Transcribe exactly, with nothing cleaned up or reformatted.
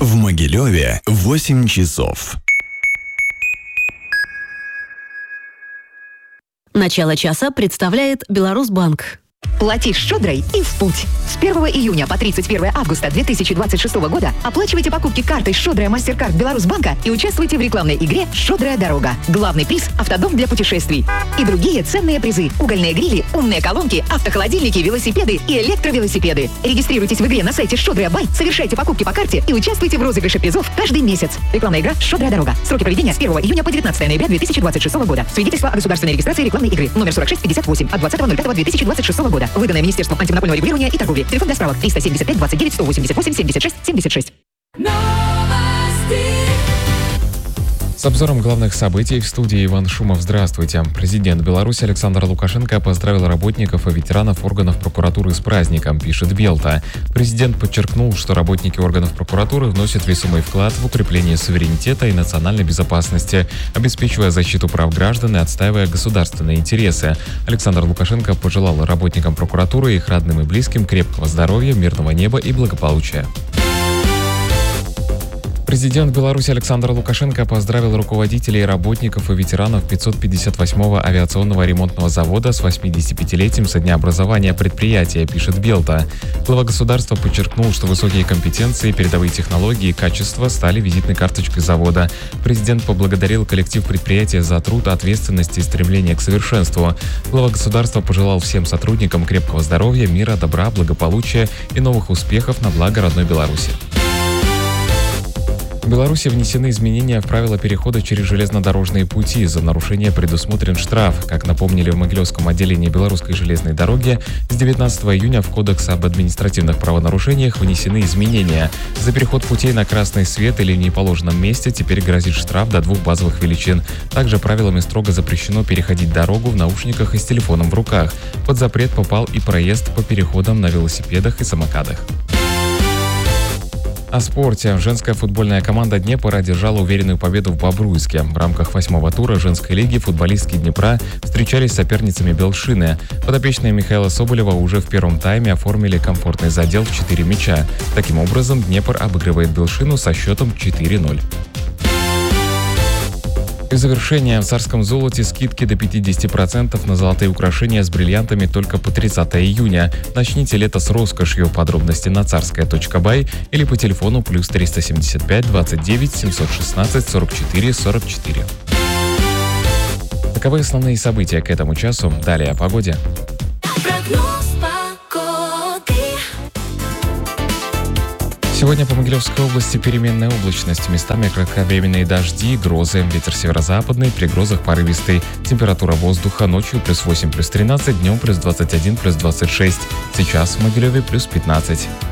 В Могилеве восемь часов. Начало часа представляет Беларусьбанк. Плати щедрой и в путь. С первого июня по тридцать первое августа две тысячи двадцать шестого года оплачивайте покупки картой «Щедрая Мастеркард Беларусьбанка» и участвуйте в рекламной игре «Щедрая дорога». Главный приз – автодом для путешествий. И другие ценные призы – угольные грили, умные колонки, автохолодильники, велосипеды и электровелосипеды. Регистрируйтесь в игре на сайте «Щедрая Бай», совершайте покупки по карте и участвуйте в розыгрыше призов каждый месяц. Рекламная игра «Щедрая дорога». Сроки проведения с первого июня по девятнадцатое ноября две тысячи двадцать шестого года. Свидетельство о государственной регистрации рекламной игры. Номер сорок шесть пятьдесят восемь от двадцатого ноль пятого две тысячи двадцать шестого года. Выданное Министерством антимонопольного регулирования и торговли. Телефон для справок триста семьдесят пять двадцать девять сто восемьдесят восемь семьдесят шесть семьдесят шесть. С обзором главных событий в студии Иван Шумов. Здравствуйте. Президент Беларуси Александр Лукашенко поздравил работников и ветеранов органов прокуратуры с праздником, пишет Белта. Президент подчеркнул, что работники органов прокуратуры вносят весомый вклад в укрепление суверенитета и национальной безопасности, обеспечивая защиту прав граждан и отстаивая государственные интересы. Александр Лукашенко пожелал работникам прокуратуры и их родным и близким крепкого здоровья, мирного неба и благополучия. Президент Беларуси Александр Лукашенко поздравил руководителей, работников и ветеранов пятьсот пятьдесят восьмого авиационного ремонтного завода с восьмидесятипятилетием со дня образования предприятия, пишет Белта. Глава государства подчеркнул, что высокие компетенции, передовые технологии и качество стали визитной карточкой завода. Президент поблагодарил коллектив предприятия за труд, ответственность и стремление к совершенству. Глава государства пожелал всем сотрудникам крепкого здоровья, мира, добра, благополучия и новых успехов на благо родной Беларуси. В Беларуси внесены изменения в правила перехода через железнодорожные пути. За нарушение предусмотрен штраф. Как напомнили в Могилевском отделении Белорусской железной дороги, с девятнадцатого июня в Кодекс об административных правонарушениях внесены изменения. За переход путей на красный свет или в неположенном месте теперь грозит штраф до двух базовых величин. Также правилами строго запрещено переходить дорогу в наушниках и с телефоном в руках. Под запрет попал и проезд по переходам на велосипедах и самокадах. О спорте. Женская футбольная команда Днепр одержала уверенную победу в Бобруйске. В рамках восьмого тура женской лиги футболистки Днепра встречались с соперницами Белшины. Подопечные Михаила Соболева уже в первом тайме оформили комфортный задел в четыре мяча. Таким образом, Днепр обыгрывает Белшину со счетом четыре ноль. И в завершение, в царском золоте скидки до пятидесяти процентов на золотые украшения с бриллиантами только по тридцатого июня. Начните лето с роскошью. Подробности на царская точка бай или по телефону плюс триста семьдесят пять двадцать девять семьсот шестнадцать сорок четыре сорок четыре. Таковы основные события к этому часу. Далее о погоде. Сегодня по Могилевской области переменная облачность. Местами кратковременные дожди, грозы. Ветер северо-западный, при грозах порывистый. Температура воздуха ночью плюс восемь, плюс тринадцать, днем плюс двадцать один, плюс двадцать шесть. Сейчас в Могилеве плюс пятнадцать.